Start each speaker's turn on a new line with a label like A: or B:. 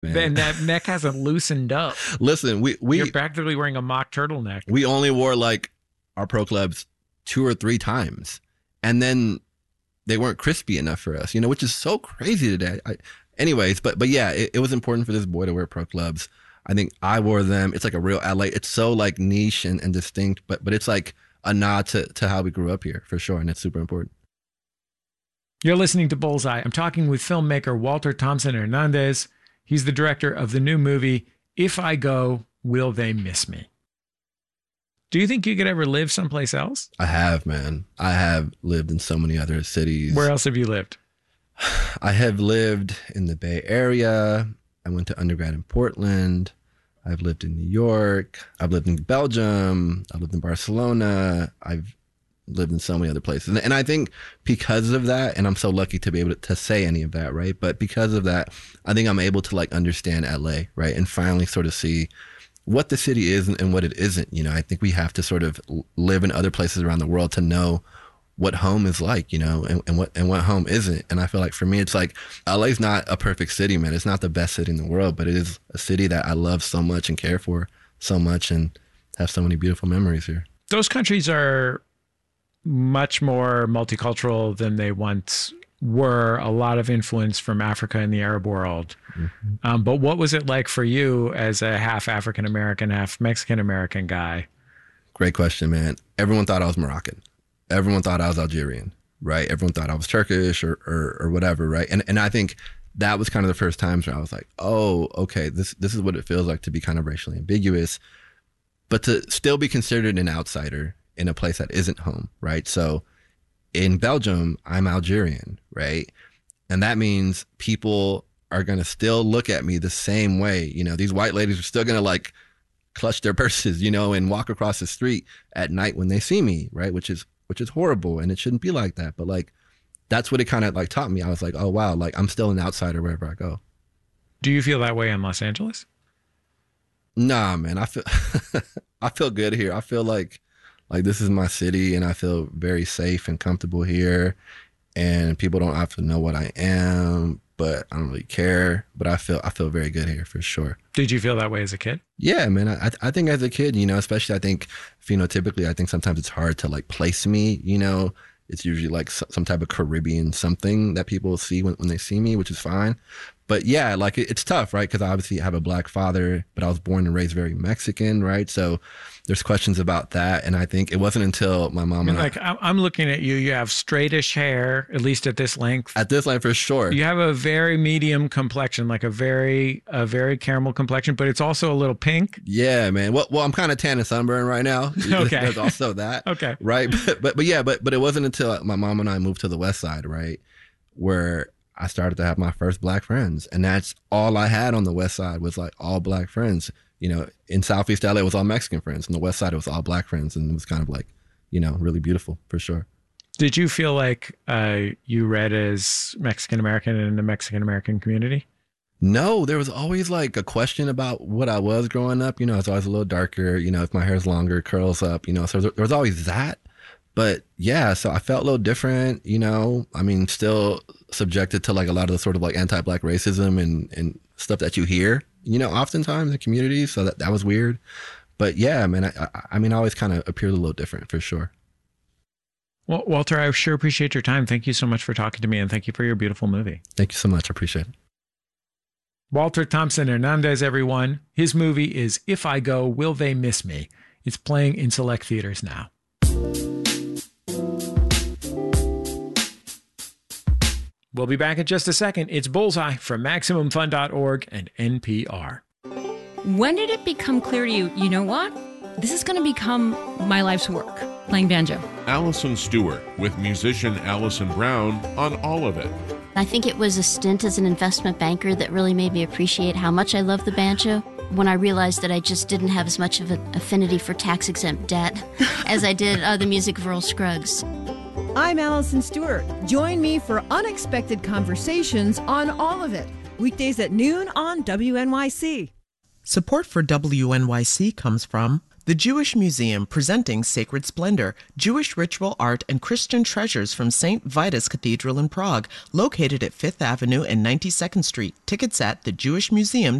A: Man.
B: That neck hasn't loosened up.
A: Listen,
B: You're practically wearing a mock turtleneck.
A: We only wore like our pro clubs 2 or 3 times, and then they weren't crispy enough for us, which is so crazy today. Anyways, but yeah, it was important for this boy to wear pro clubs. I think I wore them. It's like a real LA. It's so like niche and distinct, but it's like a nod to how we grew up here for sure, and it's super important.
B: You're listening to Bullseye. I'm talking with filmmaker Walter Thompson Hernandez. He's the director of the new movie, If I Go, Will They Miss Me? Do you think you could ever live someplace else?
A: I have, man. I have lived in so many other cities.
B: Where else have you lived?
A: I have lived in the Bay Area. I went to undergrad in Portland. I've lived in New York. I've lived in Belgium. I've lived in Barcelona. I've lived in so many other places. And I think because of that, and I'm so lucky to be able to say any of that, right? But because of that, I think I'm able to like understand LA, right? And finally sort of see what the city is and what it isn't. I think we have to sort of live in other places around the world to know what home is like, and what home isn't. And I feel like for me, it's like LA's not a perfect city, man. It's not the best city in the world, but it is a city that I love so much and care for so much and have so many beautiful memories here. Those
B: countries are much more multicultural than they once were. A lot of influence from Africa and the Arab world. Mm-hmm. But what was it like for you as a half African-American, half Mexican-American guy?
A: Great question, man. Everyone thought I was Moroccan. Everyone thought I was Algerian, right? Everyone thought I was Turkish or whatever, right? And I think that was kind of the first times where I was like, oh, okay, this is what it feels like to be kind of racially ambiguous, but to still be considered an outsider in a place that isn't home, right? So in Belgium, I'm Algerian, right? And that means people are going to still look at me the same way. These white ladies are still going to like clutch their purses, and walk across the street at night when they see me, right? Which is horrible, and it shouldn't be like that. But like, that's what it kind of like taught me. I was like, oh wow, like I'm still an outsider wherever I go.
B: Do you feel that way in Los Angeles?
A: Nah, man, I feel good here. I feel like this is my city, and I feel very safe and comfortable here, and people don't have to know what I am, but I don't really care. But I feel very good here for sure.
B: Did you feel that way as a kid?
A: Yeah, man. I think as a kid, especially I think phenotypically, I think sometimes it's hard to like place me, It's usually like some type of Caribbean something that people see when they see me, which is fine. But yeah, like it's tough, right? Because I obviously have a Black father, but I was born and raised very Mexican, right? So there's questions about that. And I think it wasn't until my mom and
B: I'm looking at you. You have straightish hair, at least at this length.
A: At this length, for sure.
B: You have a very medium complexion, like a very caramel complexion, but it's also a little pink.
A: Yeah, man. Well, I'm kind of tan and sunburned right now.
B: Okay.
A: There's also that.
B: Okay.
A: Right. But it wasn't until my mom and I moved to the West Side, right, where I started to have my first Black friends. And that's all I had on the West Side was like all Black friends. In Southeast LA, it was all Mexican friends. On the West Side, it was all Black friends. And it was kind of like, really beautiful for sure.
B: Did you feel like you read as Mexican-American in the Mexican-American community?
A: No, there was always like a question about what I was growing up. I was always a little darker, if my hair's longer, curls up, so there was always that. But yeah, so I felt a little different, still subjected to like a lot of the sort of like anti-Black racism and stuff that you hear, oftentimes in communities. So that was weird. But yeah, man, I always kind of appeared a little different for sure.
B: Well, Walter, I sure appreciate your time. Thank you so much for talking to me, and thank you for your beautiful movie.
A: Thank you so much. I appreciate it.
B: Walter Thompson Hernandez, everyone. His movie is If I Go, Will They Miss Me? It's playing in select theaters now. We'll be back in just a second. It's Bullseye from MaximumFun.org and NPR.
C: When did it become clear to you, you know what? This is going to become my life's work, playing banjo.
D: Allison Stewart with musician Allison Brown on All of It.
E: I think it was a stint as an investment banker that really made me appreciate how much I love the banjo. When I realized that I just didn't have as much of an affinity for tax-exempt debt as I did the music of Earl Scruggs.
F: I'm Allison Stewart. Join me for unexpected conversations on All of It, weekdays at noon on WNYC.
G: Support for WNYC comes from The Jewish Museum presenting Sacred Splendor, Jewish ritual art and Christian treasures from St. Vitus Cathedral in Prague, located at 5th Avenue and 92nd Street. Tickets at thejewishmuseum.org.